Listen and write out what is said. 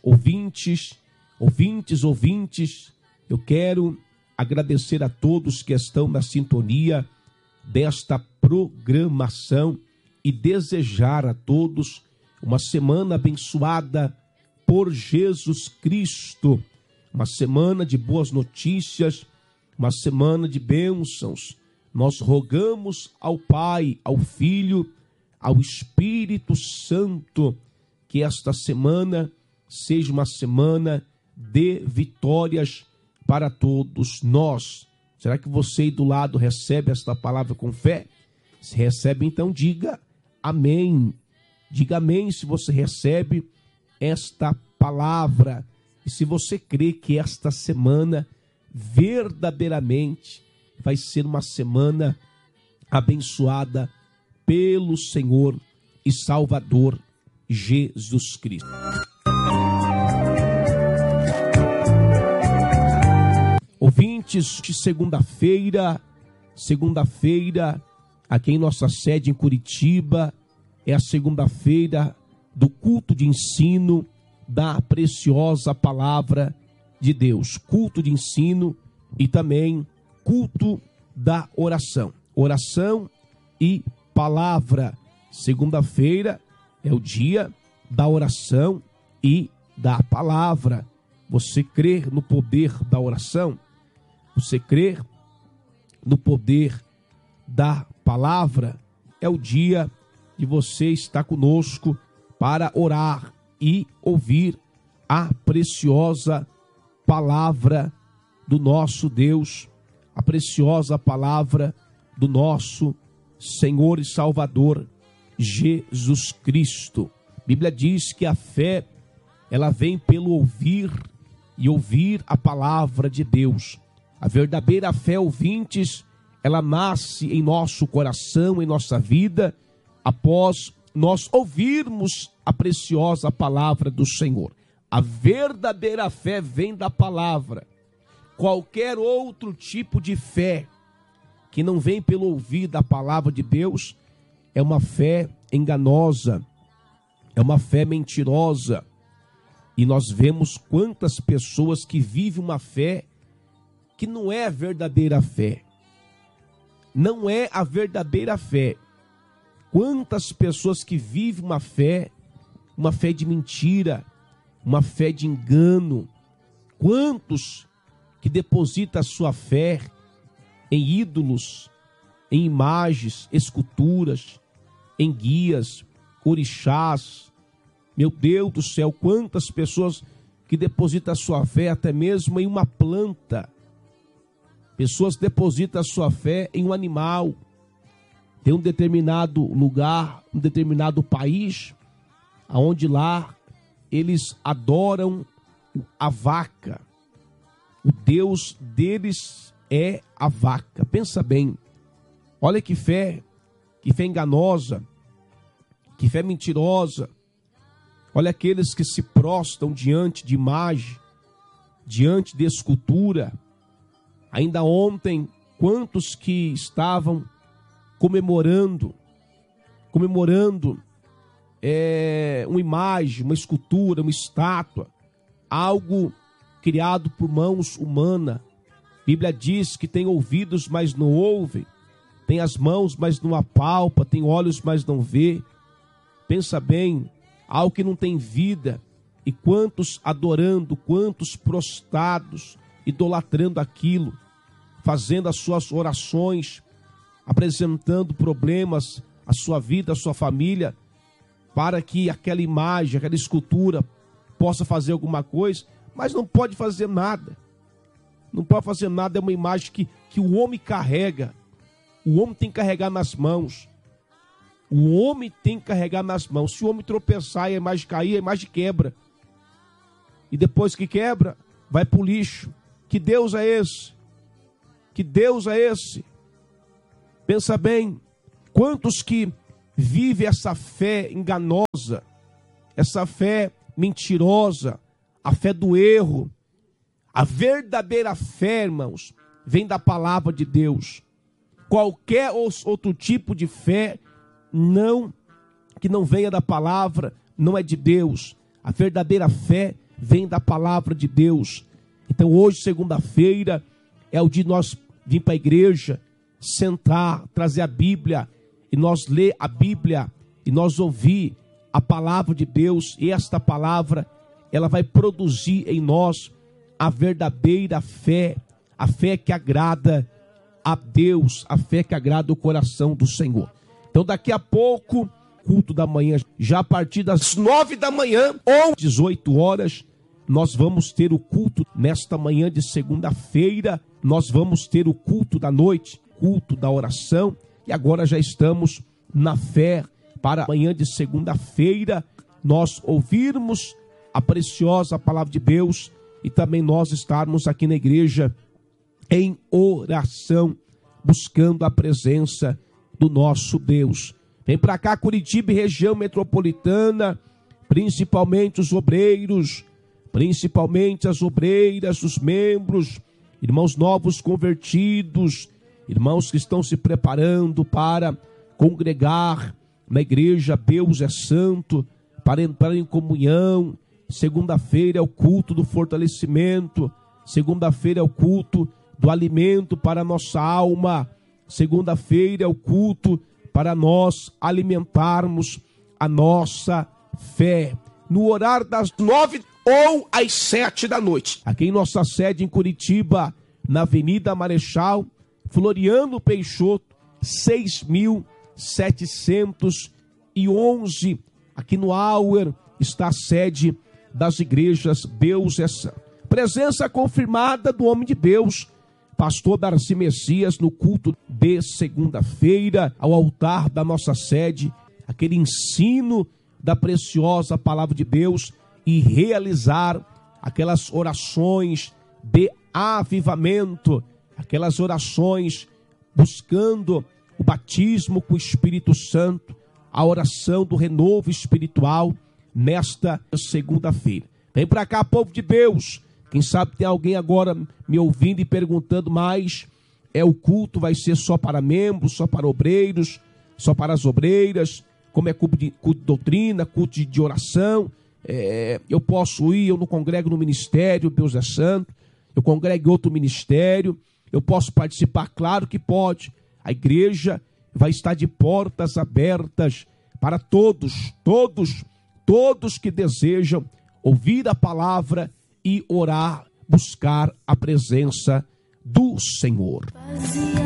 ouvintes, eu quero agradecer a todos que estão na sintonia desta programação e desejar a todos uma semana abençoada por Jesus Cristo, uma semana de boas notícias, uma semana de bênçãos. Nós rogamos ao Pai, ao Filho, ao Espírito Santo, que esta semana seja uma semana de vitórias para todos nós. Será que você aí do lado recebe esta palavra com fé? Se recebe, então diga amém. Diga amém se você recebe esta palavra. E se você crê que esta semana verdadeiramente vai ser uma semana abençoada pelo Senhor e Salvador Jesus Cristo. Ouvintes, de segunda-feira, aqui em nossa sede em Curitiba, é a segunda-feira do culto de ensino da preciosa palavra de Deus. Culto de ensino e também culto da oração. Oração e palavra. Segunda-feira é o dia da oração e da palavra. Você crê no poder da oração? Você crê no poder da palavra? É o dia de você estar conosco para orar e ouvir a preciosa palavra do nosso Deus, a preciosa palavra do nosso Senhor e Salvador Jesus Cristo. A Bíblia diz que a fé, ela vem pelo ouvir e ouvir a palavra de Deus. A verdadeira fé, ouvintes, ela nasce em nosso coração, em nossa vida, após nós ouvirmos a preciosa palavra do Senhor. A verdadeira fé vem da palavra. Qualquer outro tipo de fé que não vem pelo ouvir da palavra de Deus é uma fé enganosa, é uma fé mentirosa. E nós vemos quantas pessoas que vivem uma fé que não é a verdadeira fé. Não é a verdadeira fé. Quantas pessoas que vivem uma fé de mentira, uma fé de engano. Quantos que depositam a sua fé em ídolos, em imagens, esculturas, em guias, orixás. Meu Deus do céu, quantas pessoas que depositam a sua fé até mesmo em uma planta. Pessoas depositam a sua fé em um animal. Tem um determinado lugar, um determinado país, onde lá eles adoram a vaca. O Deus deles é a vaca. Pensa bem. Olha que fé enganosa, que fé mentirosa. Olha aqueles que se prostram diante de imagem, diante de escultura. Ainda ontem, quantos que estavam comemorando uma imagem, uma escultura, uma estátua, algo criado por mãos humanas. A Bíblia diz que tem ouvidos, mas não ouve, tem as mãos, mas não apalpa, tem olhos, mas não vê. Pensa bem, algo que não tem vida, e quantos adorando, quantos prostrados, idolatrando aquilo, fazendo as suas orações, apresentando problemas à sua vida, à sua família, para que aquela imagem, aquela escultura possa fazer alguma coisa, mas não pode fazer nada. Não pode fazer nada, é uma imagem que o homem carrega. O homem tem que carregar nas mãos. O homem tem que carregar nas mãos. Se o homem tropeçar e a imagem cair, a imagem quebra. E depois que quebra, vai para o lixo. Que Deus é esse? Que Deus é esse? Pensa bem, quantos que vivem essa fé enganosa, essa fé mentirosa, a fé do erro. A verdadeira fé, irmãos, vem da palavra de Deus. Qualquer outro tipo de fé que não venha da palavra, não é de Deus. A verdadeira fé vem da palavra de Deus. Então hoje, segunda-feira, é o dia de nós vir para a igreja, sentar, trazer a Bíblia, e nós ler a Bíblia, e nós ouvir a palavra de Deus. E esta palavra, ela vai produzir em nós a verdadeira fé, a fé que agrada a Deus, a fé que agrada o coração do Senhor. Então daqui a pouco, culto da manhã, já a partir das 9 da manhã ou 18 horas, nós vamos ter o culto nesta manhã de segunda-feira. Nós vamos ter o culto da noite, culto da oração, e agora já estamos na fé para amanhã de segunda-feira nós ouvirmos a preciosa palavra de Deus e também nós estarmos aqui na igreja em oração, buscando a presença do nosso Deus. Vem para cá, Curitiba e região metropolitana, principalmente os obreiros, principalmente as obreiras, os membros, irmãos novos convertidos, irmãos que estão se preparando para congregar na igreja Deus é Santo, para entrar em comunhão. Segunda-feira é o culto do fortalecimento, segunda-feira é o culto do alimento para a nossa alma, segunda-feira é o culto para nós alimentarmos a nossa fé, no horário das 9 ou às 7 da noite, aqui em nossa sede em Curitiba, na Avenida Marechal Floriano Peixoto, 6.711, aqui no Auer, está a sede das igrejas Deus é Santo. Presença confirmada do homem de Deus, pastor Darcy Messias, no culto de segunda-feira, ao altar da nossa sede, aquele ensino da preciosa palavra de Deus e realizar aquelas orações de avivamento, aquelas orações buscando o batismo com o Espírito Santo, a oração do renovo espiritual nesta segunda-feira. Vem para cá, povo de Deus. Quem sabe tem alguém agora me ouvindo e perguntando, mas o culto vai ser só para membros, só para obreiros, só para as obreiras? Como é culto de doutrina, culto de oração? Eu posso ir, eu não congrego no ministério Deus é Santo, eu congrego em outro ministério, eu posso participar? Claro que pode. A igreja vai estar de portas abertas para todos que desejam ouvir a palavra e orar, buscar a presença do Senhor.